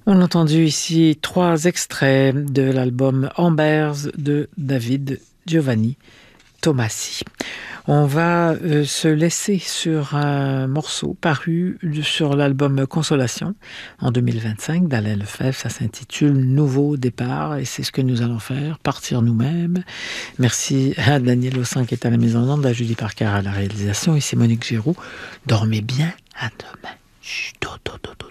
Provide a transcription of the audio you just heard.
On a entendu ici 3 extraits de l'album Ambers de David Giovanni Tomasi. On va se laisser sur un morceau paru sur l'album Consolation en 2025 d'Alain Lefebvre. Ça s'intitule Nouveau départ et c'est ce que nous allons faire, partir nous-mêmes. Merci à Daniel Ossan qui est à la mise en onde, à Julie Parker à la réalisation. Ici Monique Giroux. Dormez bien, à demain. Chut, do, do, do, do.